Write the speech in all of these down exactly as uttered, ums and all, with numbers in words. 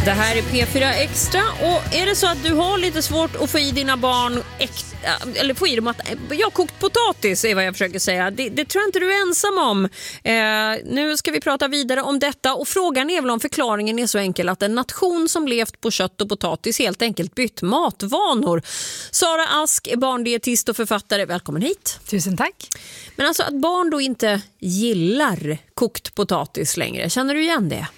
Det här är P fyra Extra, och är det så att du har lite svårt att få i dina barn äkta, eller få i dem att jag har kokt potatis är vad jag försöker säga. Det, det tror jag inte du är ensam om. Eh, nu ska vi prata vidare om detta, och frågan är väl om förklaringen är så enkel att en nation som levt på kött och potatis helt enkelt bytt matvanor. Sara Ask är barndietist och författare. Välkommen hit. Tusen tack. Men alltså att barn då inte gillar kokt potatis längre, känner du igen det?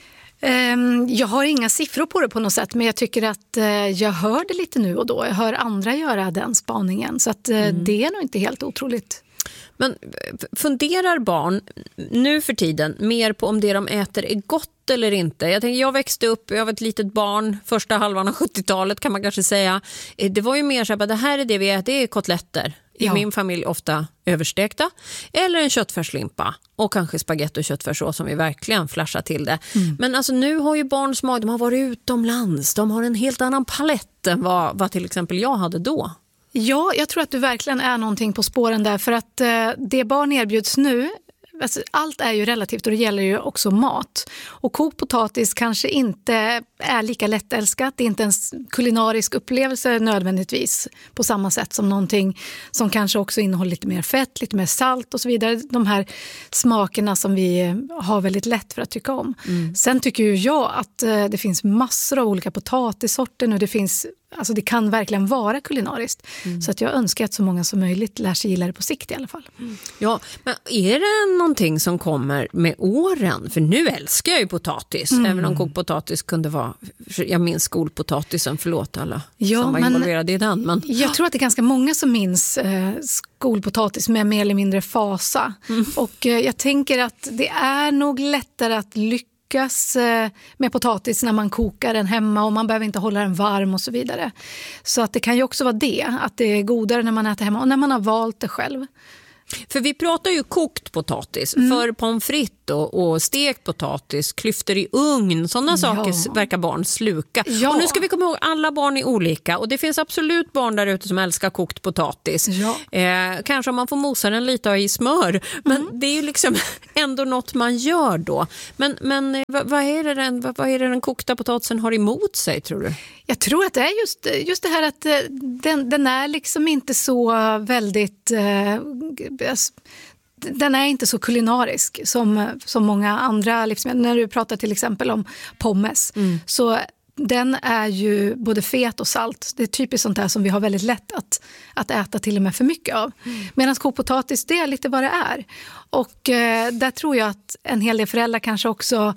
Jag har inga siffror på det på något sätt, men jag tycker att jag hör det lite nu och då. Jag hör andra göra den spaningen, så att mm. det är nog inte helt otroligt. Men funderar barn nu för tiden mer på om det de äter är gott eller inte? Jag tänker, jag växte upp, jag var ett litet barn första halvan av sjuttiotalet kan man kanske säga. Det var ju mer så att det här är det vi äter, det är kotletter. I ja. min familj ofta överstekta. Eller en köttfärslimpa. Och kanske spagetti och köttfärssås som vi verkligen flashar till det. Mm. Men alltså nu har ju barn smak, de har varit utomlands. De har en helt annan palett än vad, vad till exempel jag hade då. Ja, jag tror att du verkligen är någonting på spåren där. För att eh, det barn erbjuds nu, alltså, allt är ju relativt och det gäller ju också mat. Och kokt potatis kanske inte är lika lättälskat. Det är inte en kulinarisk upplevelse nödvändigtvis på samma sätt som någonting som kanske också innehåller lite mer fett, lite mer salt och så vidare. De här smakerna som vi har väldigt lätt för att tycka om. Mm. Sen tycker ju jag att det finns massor av olika potatissorter nu. Det finns, alltså det kan verkligen vara kulinariskt. Mm. Så att jag önskar att så många som möjligt lär sig gilla det på sikt i alla fall. Mm. Ja, men är det någonting som kommer med åren? För nu älskar jag ju potatis. Mm. Även om kokt potatis kunde vara, jag minns skolpotatisen, förlåt alla ja, som var men involverade i den. Men jag tror att det är ganska många som minns eh, skolpotatis med mer eller mindre fasa. Mm. Och eh, jag tänker att det är nog lättare att lyckas med potatis när man kokar den hemma och man behöver inte hålla den varm och så vidare. Så att det kan ju också vara det, att det är godare när man äter hemma och när man har valt det själv. För vi pratar ju kokt potatis, mm. för pommes frites och, och stekt potatis, klyftor i ugn, sådana ja. saker verkar barn sluka. Ja. Och nu ska vi komma ihåg, alla barn är olika och det finns absolut barn där ute som älskar kokt potatis. Ja. Eh, kanske om man får mosa den lite i smör, men mm. det är ju liksom ändå något man gör då. Men, men vad, vad, är det den, vad, vad är det den kokta potatisen har emot sig, tror du? Jag tror att det är just, just det här att den, den är liksom inte så väldigt... Eh, den är inte så kulinarisk som, som många andra livsmedel. När du pratar till exempel om pommes mm. så den är ju både fet och salt. Det är typiskt sånt här som vi har väldigt lätt att, att äta till och med för mycket av. Mm. Medan kokpotatis, det är lite vad det är. Och eh, där tror jag att en hel del föräldrar kanske också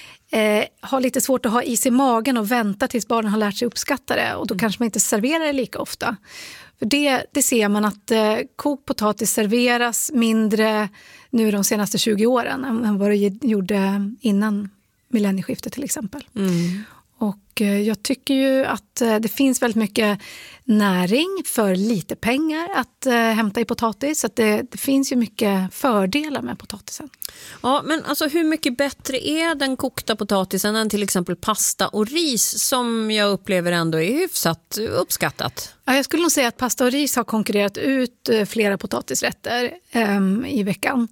eh, har lite svårt att ha is i magen och vänta tills barnen har lärt sig uppskatta det. Och då mm. kanske man inte serverar det lika ofta. För det, det ser man att eh, kokt potatis serveras mindre nu de senaste tjugo åren än vad det gjorde innan millennieskiftet till exempel. Mm. Och eh, jag tycker ju att eh, det finns väldigt mycket näring för lite pengar att eh, hämta i potatis. Så att det, det finns ju mycket fördelar med potatisen. Ja, men alltså hur mycket bättre är den kokta potatisen än till exempel pasta och ris som jag upplever ändå är hyfsat uppskattat? Ja, jag skulle nog säga att pasta och ris har konkurrerat ut eh, flera potatisrätter eh, i veckan.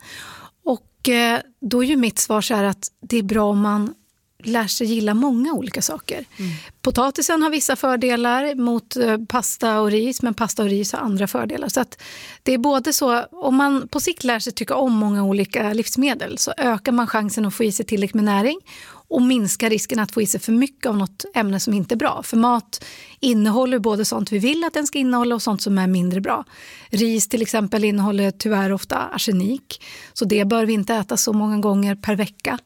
Och eh, då är ju mitt svar så här att det är bra om man lär sig gilla många olika saker. Mm. Potatisen har vissa fördelar mot pasta och ris, men pasta och ris har andra fördelar. Så att det är både så, om man på sikt lär sig tycka om många olika livsmedel så ökar man chansen att få i sig tillräckligt med näring och minskar risken att få i sig för mycket av något ämne som inte är bra. För mat innehåller både sånt vi vill att den ska innehålla och sånt som är mindre bra. Ris till exempel innehåller tyvärr ofta arsenik, så det bör vi inte äta så många gånger per vecka.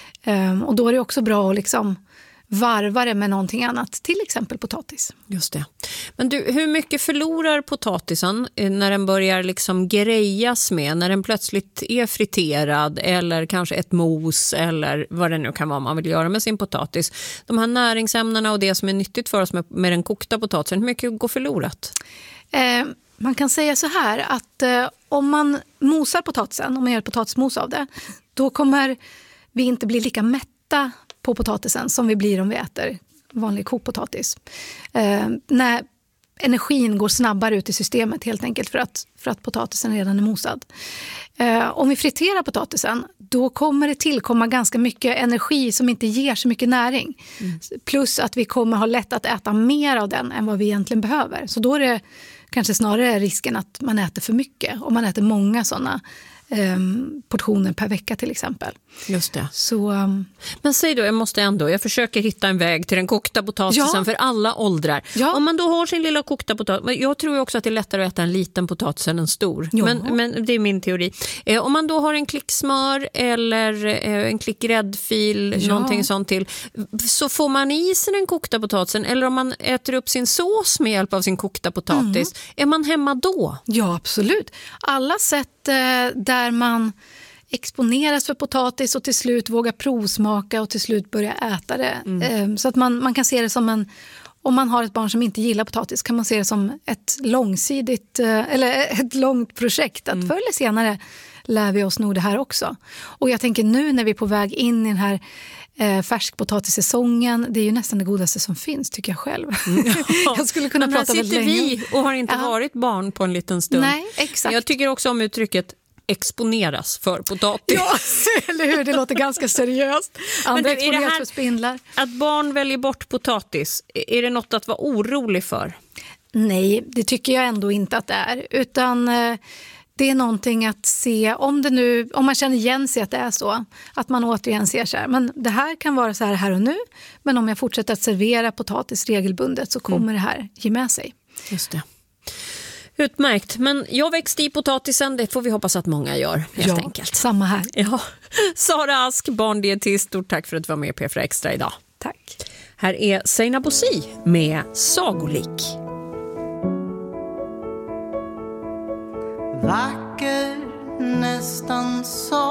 Um, och då är det också bra att liksom varva det med någonting annat, till exempel potatis. Just det. Men du, hur mycket förlorar potatisen när den börjar liksom grejas med, när den plötsligt är friterad eller kanske ett mos eller vad det nu kan vara man vill göra med sin potatis? De här näringsämnena och det som är nyttigt för oss med, med den kokta potatisen, hur mycket går förlorat? Eh, man kan säga så här att eh, om man mosar potatisen, om man gör potatismos av det, då kommer vi inte blir lika mätta på potatisen som vi blir om vi äter vanlig kokpotatis. Eh, när energin går snabbare ut i systemet helt enkelt för att, för att potatisen redan är mosad. Eh, om vi friterar potatisen, då kommer det tillkomma ganska mycket energi som inte ger så mycket näring. Mm. Plus att vi kommer ha lätt att äta mer av den än vad vi egentligen behöver. Så då är det kanske snarare risken att man äter för mycket. Om man äter många sådana Um, portioner per vecka till exempel. Just det. Så, um... Men säg då, jag måste ändå, jag försöker hitta en väg till den kokta potatisen ja. för alla åldrar. Ja. Om man då har sin lilla kokta potatis, jag tror ju också att det är lättare att äta en liten potatis än en stor. Men, men det är min teori. Eh, om man då har en klick smör eller eh, en klick gräddfil, ja. någonting sånt till, så får man i sig den kokta potatisen, eller om man äter upp sin sås med hjälp av sin kokta potatis, mm. är man hemma då? Ja, absolut. Alla sätt eh, där där man exponeras för potatis och till slut vågar provsmaka och till slut börja äta det. Mm. Så att man, man kan se det som en, om man har ett barn som inte gillar potatis kan man se det som ett långsidigt eller ett långt projekt. Att mm. förr eller senare lär vi oss nog det här också. Och jag tänker nu när vi är på väg in i den här eh, färskpotatissäsongen, det är ju nästan det godaste som finns tycker jag själv. Mm. Ja. Jag skulle kunna men prata väldigt länge. Men här sitter vi och har inte ja. varit barn på en liten stund. Nej, exakt. Jag tycker också om uttrycket exponeras för potatis. Ja, eller hur? Det låter ganska seriöst. Andra du, exponeras här, för spindlar. Att barn väljer bort potatis, är det något att vara orolig för? Nej, det tycker jag ändå inte att det är. Utan eh, det är någonting att se, om, det nu, om man känner igen sig att det är så, att man återigen ser så här, men det här kan vara så här här och nu, men om jag fortsätter att servera potatis regelbundet så kommer mm. det här ge med sig. Just det. Utmärkt, men jag växte i potatisen, det får vi hoppas att många gör helt ja, enkelt. Samma här. Ja. Sara Ask, barndietist, stort tack för att du var med på P fyra Extra idag. Tack. Här är Seinabo Bosi med Sagolik. Vacker, nästan så